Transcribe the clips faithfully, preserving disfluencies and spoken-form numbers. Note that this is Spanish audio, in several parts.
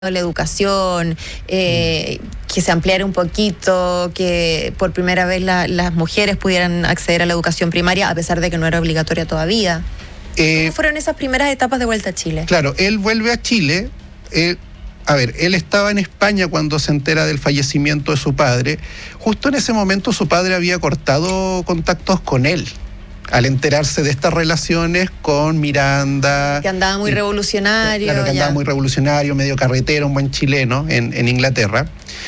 la educación, eh, que se ampliara un poquito, que por primera vez la, las mujeres pudieran acceder a la educación primaria, a pesar de que no era obligatoria todavía. Eh, ¿Cómo fueron esas primeras etapas de vuelta a Chile? Claro, él vuelve a Chile. Eh, a ver, él estaba en España cuando se entera del fallecimiento de su padre. Justo en ese momento su padre había cortado contactos con él, al enterarse de estas relaciones con Miranda. Que andaba muy y, revolucionario. Claro, que andaba ya. muy revolucionario, medio carretero, un buen chileno en, en Inglaterra.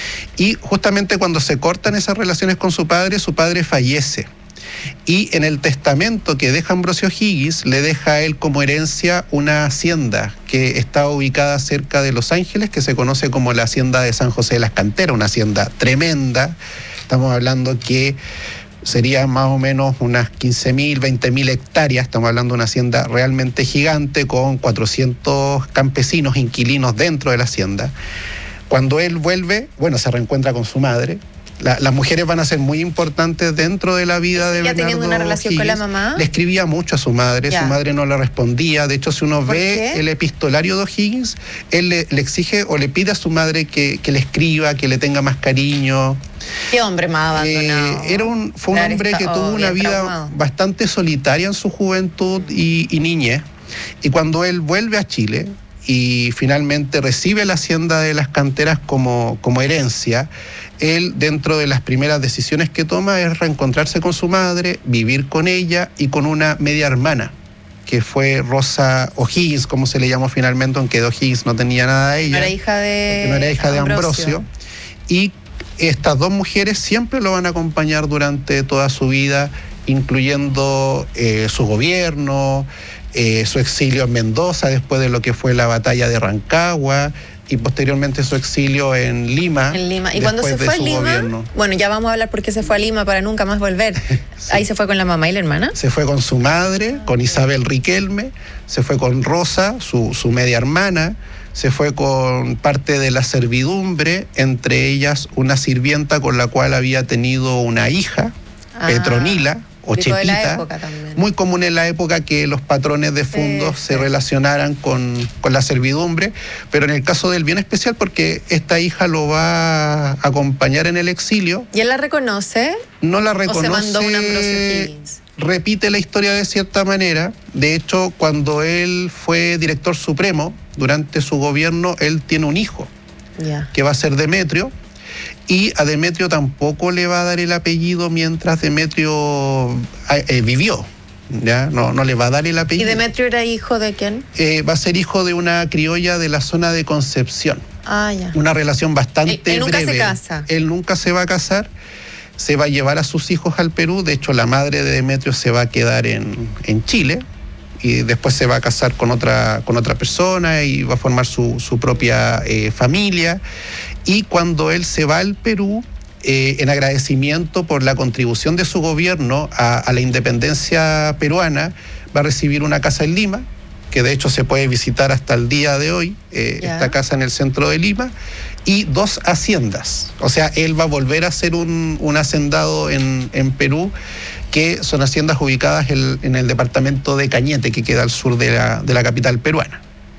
Y justamente cuando se cortan esas relaciones con su padre, su padre fallece. Y en el testamento que deja Ambrosio O'Higgins, le deja a él como herencia una hacienda que está ubicada cerca de Los Ángeles, que se conoce como la hacienda de San José de las Canteras, una hacienda tremenda. Estamos hablando que sería más o menos unas quince mil, veinte mil hectáreas. Estamos hablando de una hacienda realmente gigante con cuatrocientos campesinos, inquilinos dentro de la hacienda. Cuando él vuelve, bueno, se reencuentra con su madre. La, las mujeres van a ser muy importantes dentro de la vida de Bernardo. ¿Teniendo una relación O'Higgins. Con la mamá? Le escribía mucho a su madre, ya. Su madre no le respondía. De hecho, si uno ve qué? el epistolario de O'Higgins, él le, le exige o le pide a su madre que, que le escriba, que le tenga más cariño. Qué hombre más abandonado. Eh, era un, fue un hombre que tuvo una vida traumado. bastante solitaria en su juventud y, y niñez. Y cuando él vuelve a Chile y finalmente recibe la hacienda de las Canteras como, como herencia, él, dentro de las primeras decisiones que toma, es reencontrarse con su madre, vivir con ella y con una media hermana, que fue Rosa O'Higgins, como se le llamó finalmente, aunque de O'Higgins no tenía nada de ella. No era hija de, no era hija de Ambrosio. Ambrosio. Y estas dos mujeres siempre lo van a acompañar durante toda su vida, incluyendo eh, su gobierno, eh, su exilio en Mendoza después de lo que fue la batalla de Rancagua, y posteriormente su exilio en Lima. En Lima. ¿Y cuando se fue a Lima? Gobierno. Bueno, ya vamos a hablar por qué se fue a Lima para nunca más volver. Sí. Ahí se fue con la mamá y la hermana. Se fue con su madre, con Isabel Riquelme, se fue con Rosa, su, su media hermana, se fue con parte de la servidumbre, entre ellas una sirvienta con la cual había tenido una hija, ah, Petronila, o Chepita, de la época también. Muy común en la época que los patrones de fundos sí, se sí. relacionaran con, con la servidumbre, pero en el caso de él bien especial porque esta hija lo va a acompañar en el exilio. ¿Y él la reconoce? No la reconoce. ¿O se mandó un Ambrosio O'Higgins? Repite la historia de cierta manera. De hecho, cuando él fue director supremo, durante su gobierno, él tiene un hijo, yeah. que va a ser Demetrio. Y a Demetrio tampoco le va a dar el apellido mientras Demetrio eh, vivió, ¿ya? No, no le va a dar el apellido. ¿Y Demetrio era hijo de quién? Eh, va a ser hijo de una criolla de la zona de Concepción. Ah, ya. Una relación bastante él, él nunca breve. se casa. Él nunca se va a casar, se va a llevar a sus hijos al Perú. De hecho, la madre de Demetrio se va a quedar en, en Chile y después se va a casar con otra, con otra persona y va a formar su, su propia eh, familia. Y cuando él se va al Perú, eh, en agradecimiento por la contribución de su gobierno a, a la independencia peruana, va a recibir una casa en Lima, que de hecho se puede visitar hasta el día de hoy, eh, esta casa en el centro de Lima, y dos haciendas. O sea, él va a volver a ser un, un hacendado en, en Perú, que son haciendas ubicadas en, en el departamento de Cañete, que queda al sur de la, de la capital peruana.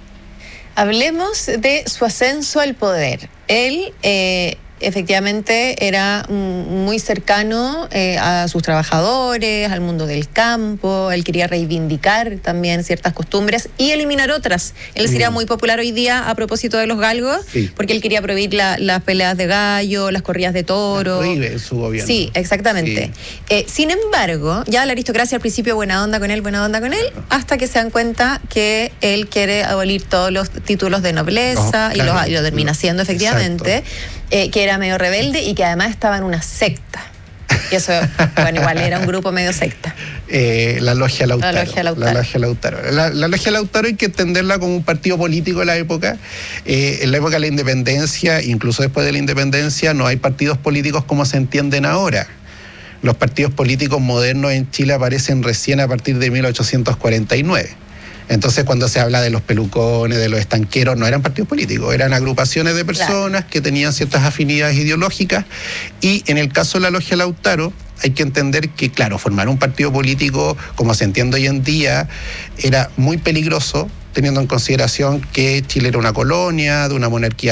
Hablemos de su ascenso al poder. Él eh, efectivamente era muy cercano eh, a sus trabajadores, al mundo del campo. Él quería reivindicar también ciertas costumbres y eliminar otras. Él sería muy popular hoy día a propósito de los galgos, sí. porque él quería prohibir la, las peleas de gallo, las corridas de toro. Prohíbe en su gobierno. Sí, exactamente. Sí. Eh, sin embargo, ya la aristocracia al principio buena onda con él, buena onda con él, claro. hasta que se dan cuenta que él quiere abolir todos los títulos de nobleza, no, y, claro. lo, y lo termina haciendo efectivamente. Eh, que era medio rebelde y que además estaba en una secta. Y eso, bueno, igual era un grupo medio secta. Eh, la Logia Lautaro. La Logia Lautaro. La Logia Lautaro. La, la Logia Lautaro hay que entenderla como un partido político de la época. Eh, en la época de la independencia, incluso después de la independencia, no hay partidos políticos como se entienden ahora. Los partidos políticos modernos en Chile aparecen recién a partir de mil ochocientos cuarenta y nueve. Entonces, cuando se habla de los pelucones, de los estanqueros, no eran partidos políticos, eran agrupaciones de personas claro. que tenían ciertas afinidades ideológicas. Y en el caso de la Logia Lautaro, hay que entender que, claro, formar un partido político, como se entiende hoy en día, era muy peligroso, teniendo en consideración que Chile era una colonia de una monarquía